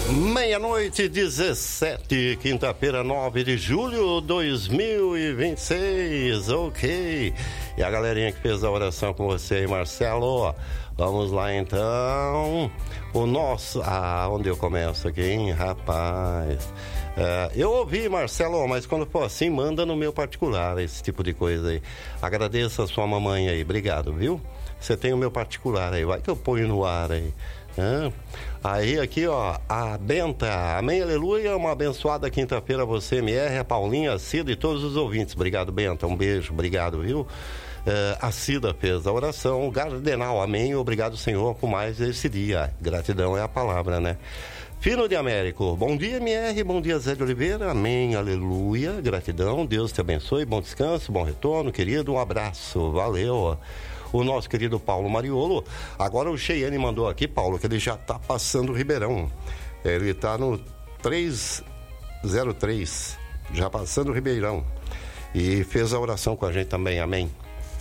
Meia-noite 17, quinta-feira, 9 de julho de 2026, ok. E a galerinha que fez a oração com você aí, Marcelo, vamos lá então. O nosso, onde eu começo aqui, hein, rapaz? Eu ouvi, Marcelo, mas quando for assim, manda no meu particular, esse tipo de coisa aí. Agradeço a sua mamãe aí, obrigado, viu? Você tem o meu particular aí, vai que eu ponho no ar aí. Aí aqui, ó, a Benta, amém, aleluia, uma abençoada quinta-feira a você, MR, a Paulinha, a Cida e todos os ouvintes. Obrigado, Benta, um beijo, obrigado, viu? A Cida fez a oração, o Gardenal, amém, obrigado, Senhor, por mais esse dia. Gratidão é a palavra, né? Fino de Américo, bom dia, MR, bom dia, Zé de Oliveira, amém, aleluia, gratidão, Deus te abençoe, bom descanso, bom retorno, querido, um abraço, valeu. O nosso querido Paulo Mariolo, agora o Cheyenne mandou aqui, Paulo, que ele já está passando o Ribeirão. Ele está no 303, já passando o Ribeirão. E fez a oração com a gente também, amém.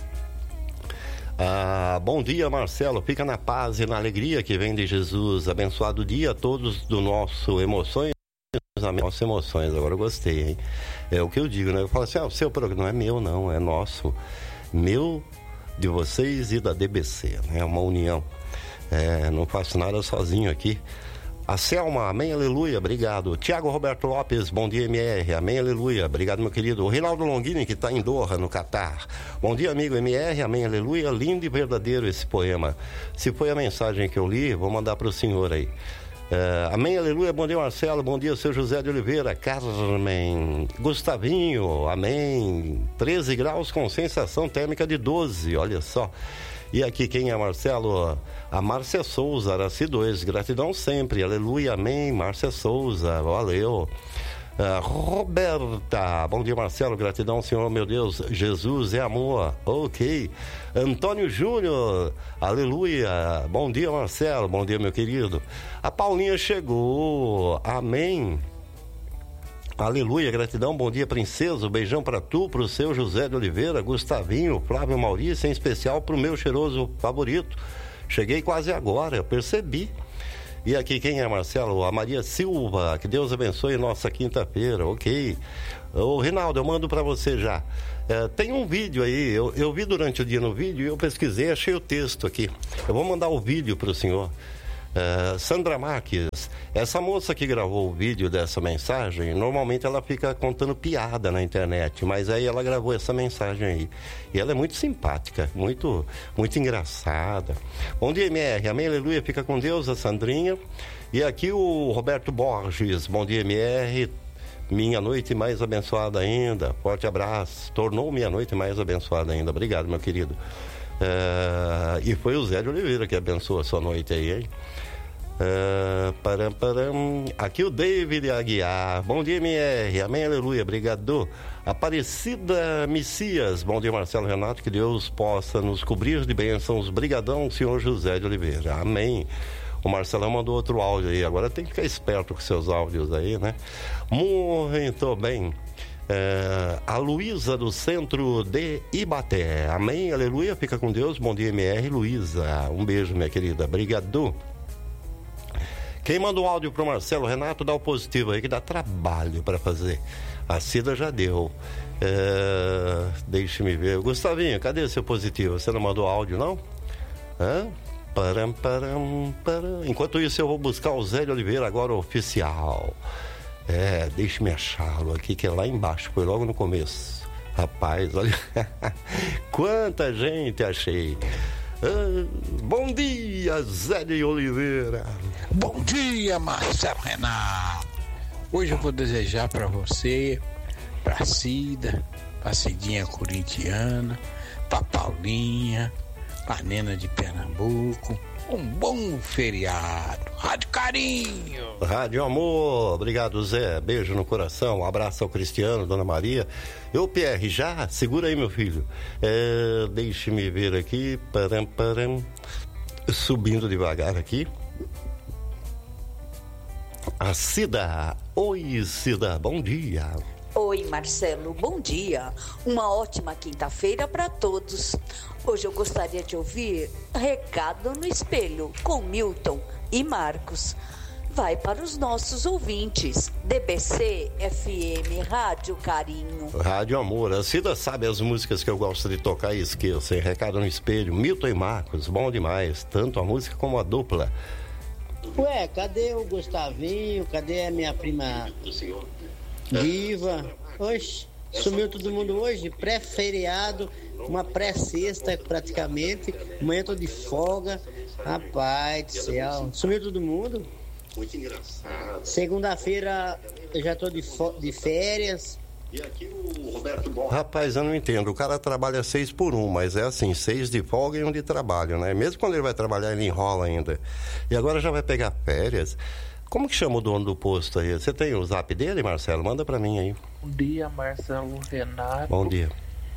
Bom dia, Marcelo, fica na paz e na alegria que vem de Jesus. Abençoado dia a todos do nosso Emoções. Nossas emoções, agora eu gostei, hein? É o que eu digo, né? Eu falo assim, o seu programa não é meu, não, é nosso. Meu, de vocês e da DBC, né? É uma união. Não faço nada sozinho aqui. A Selma, amém, aleluia, obrigado. Tiago Roberto Lopes, bom dia, MR, amém, aleluia, obrigado, meu querido. O Reinaldo Longini, que está em Doha, no Catar. Bom dia, amigo MR, amém, aleluia, lindo e verdadeiro esse poema. Se foi a mensagem que eu li, vou mandar para o senhor aí. Amém, aleluia, bom dia, Marcelo, bom dia, seu José de Oliveira, Carmen, Gustavinho, amém, 13 graus com sensação térmica de 12, olha só. E aqui quem é, Marcelo? A Márcia Souza, Araci 2, gratidão sempre, aleluia, amém, Márcia Souza, valeu. Roberta, bom dia, Marcelo, gratidão, Senhor, meu Deus, Jesus é amor, ok. Antônio Júnior, aleluia, bom dia, Marcelo, bom dia, meu querido. A Paulinha chegou, amém, aleluia, gratidão, bom dia, princesa, um beijão pra tu, pro seu José de Oliveira, Gustavinho, Flávio Maurício, em especial pro meu cheiroso favorito. Cheguei quase agora, eu percebi. E aqui quem é, Marcelo? A Maria Silva, que Deus abençoe nossa quinta-feira, ok. Ô Reinaldo, eu mando pra você já. Tem um vídeo aí, eu vi durante o dia no vídeo e eu pesquisei, achei o texto aqui. Eu vou mandar o vídeo pro senhor. Sandra Marques, essa moça que gravou o vídeo dessa mensagem, normalmente ela fica contando piada na internet, mas aí ela gravou essa mensagem aí. E ela é muito simpática, muito, muito engraçada. Bom dia, MR, amém, aleluia, fica com Deus, a Sandrinha. E aqui o Roberto Borges, bom dia, MR, minha noite mais abençoada ainda, forte abraço, tornou minha noite mais abençoada ainda, obrigado, meu querido. E foi o Zé de Oliveira que abençoou a sua noite aí, hein? Aqui o David Aguiar, bom dia, MR, amém, aleluia, obrigado. Aparecida Messias, bom dia, Marcelo Renato, que Deus possa nos cobrir de bênçãos, brigadão, senhor José de Oliveira, amém. O Marcelão mandou outro áudio aí, agora tem que ficar esperto com seus áudios aí, né? Muito bem. A Luísa do centro de Ibaté, amém, aleluia, fica com Deus, bom dia, MR, Luísa, um beijo, minha querida, obrigado. Quem manda o áudio pro Marcelo Renato, dá o positivo aí, que dá trabalho para fazer. A Cida já deu. Deixa-me ver. Gustavinho, cadê seu positivo? Você não mandou áudio, não? Enquanto isso, eu vou buscar o Zé de Oliveira, agora oficial. Deixa-me achá-lo aqui, que é lá embaixo, foi logo no começo. Rapaz, olha. Quanta gente achei. Bom dia, Zé de Oliveira. Bom dia, Marcelo Renato. Hoje eu vou desejar para você, para Cida, para Cidinha corintiana, para Paulinha, para Nena de Pernambuco, um bom feriado. Rádio Carinho. Rádio Amor. Obrigado, Zé. Beijo no coração. Um abraço ao Cristiano, Dona Maria. Eu, Pierre, já? Segura aí, meu filho. Deixe-me ver aqui. Subindo devagar aqui. A Cida. Oi, Cida. Bom dia. Oi, Marcelo, bom dia. Uma ótima quinta-feira para todos. Hoje eu gostaria de ouvir Recado no Espelho, com Milton e Marcos. vai para os nossos ouvintes. DBC FM Rádio Carinho. Rádio Amor. A Cida sabe as músicas que eu gosto de tocar e esqueço. Recado no Espelho, Milton e Marcos, bom demais. Tanto a música como a dupla. Ué, cadê o Gustavinho? Cadê a minha prima Diva? Oxe, sumiu todo mundo hoje, pré-feriado, uma pré-sexta praticamente. Amanhã eu tô de folga. Rapaz do céu, sumiu todo mundo. Muito engraçado. Segunda-feira eu já tô de férias. E aqui o Roberto Bom. Rapaz, eu não entendo. O cara trabalha 6 por 1, mas é assim, 6 de folga e 1 de trabalho, né? Mesmo quando ele vai trabalhar, ele enrola ainda. E agora já vai pegar férias. Como que chama o dono do posto aí? Você tem o zap dele, Marcelo? Manda pra mim aí. Bom dia, Marcelo Renato. Bom dia.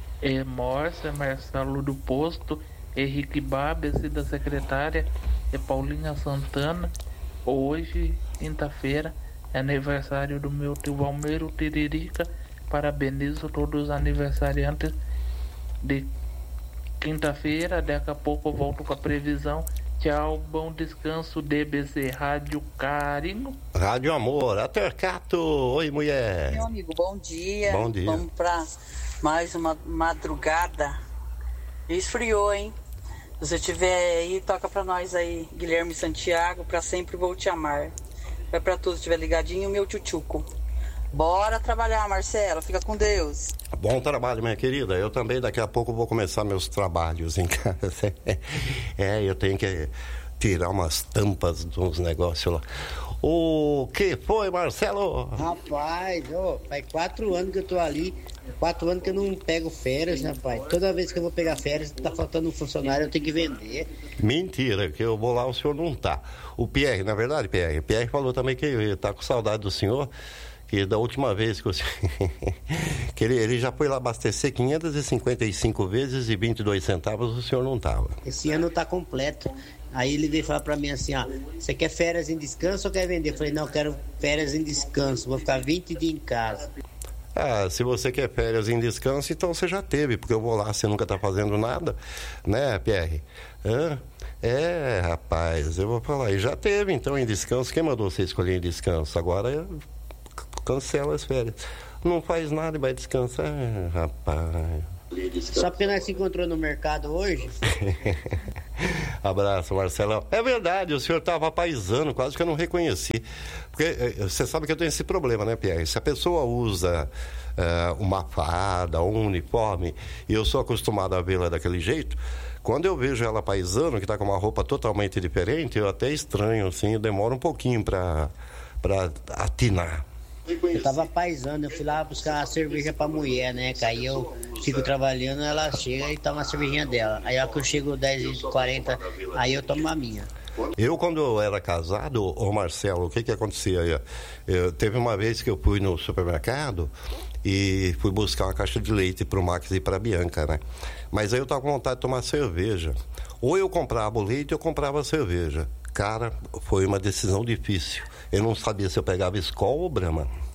Marcelo do posto, Henrique Babes da secretária, Paulinha Santana. Hoje, quinta-feira, é aniversário do meu tio Valmeiro Tiririca. Parabenizo todos os aniversariantes de quinta-feira. Daqui a pouco eu volto com a previsão. Tchau, bom descanso, DBC Rádio Carinho. Rádio Amor, Atercato. Oi, mulher. Meu amigo, bom dia. Bom dia. Vamos para mais uma madrugada. Esfriou, hein? Se você tiver aí, toca pra nós aí, Guilherme Santiago, pra sempre vou te amar. Vai pra todos, se tiver ligadinho, meu tchutchuco. Bora trabalhar, Marcelo, fica com Deus. Bom trabalho, minha querida. Eu também daqui a pouco vou começar meus trabalhos em casa. Eu tenho que tirar umas tampas de uns negócios lá. O que foi, Marcelo? Rapaz, faz 4 anos que eu tô ali. 4 anos que eu não pego férias, rapaz. Toda vez que eu vou pegar férias, tá faltando um funcionário, eu tenho que vender. Mentira, que eu vou lá, o senhor não tá. O Pierre, na verdade, Pierre falou também que tá com saudade do senhor, que da última vez que o senhor... que ele já foi lá abastecer 555 vezes e 22 centavos, o senhor não tava. Esse ano tá completo. Aí ele veio falar pra mim assim, você quer férias em descanso ou quer vender? Eu falei, não, eu quero férias em descanso, vou ficar 20 dias em casa. Se você quer férias em descanso, então você já teve, porque eu vou lá, você nunca tá fazendo nada, né, Pierre? Rapaz, eu vou falar, e já teve então em descanso, quem mandou você escolher em descanso? Agora cancela as férias. Não faz nada e vai descansar, rapaz. Só porque nós se encontrou no mercado hoje. Abraço, Marcelão. É verdade, o senhor estava paisano, quase que eu não reconheci. Porque você sabe que eu tenho esse problema, né, Pierre? Se a pessoa usa uma farda, um uniforme, e eu sou acostumado a vê-la daquele jeito, quando eu vejo ela paisano, que está com uma roupa totalmente diferente, eu até estranho, assim, demora um pouquinho para atinar. Eu tava paisando, eu fui lá buscar uma cerveja pra mulher, né? Que aí eu fico trabalhando, ela chega e toma a cervejinha dela. Aí a hora que eu chego 10h40, aí eu tomo a minha. Eu, quando eu era casado, ô Marcelo, o que acontecia? Teve uma vez que eu fui no supermercado e fui buscar uma caixa de leite pro Max e pra Bianca, né? Mas aí eu tava com vontade de tomar cerveja. Ou eu comprava o leite ou eu comprava a cerveja. Cara, foi uma decisão difícil. Eu não sabia se eu pegava Skol ou Brahma.